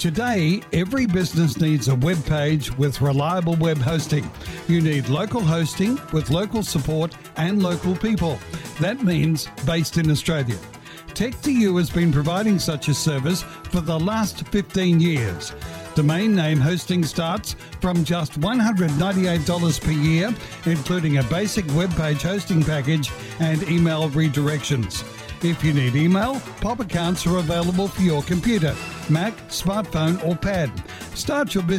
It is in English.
Today, every business needs a web page with reliable web hosting. You need local hosting with local support and local people. That means based in Australia. Tech2U has been providing such a service for the last 15 years. Domain name hosting starts from just $198 per year, including a basic web page hosting package and email redirections. If you need email, POP accounts are available for your computer, Mac, smartphone or pad. Start your business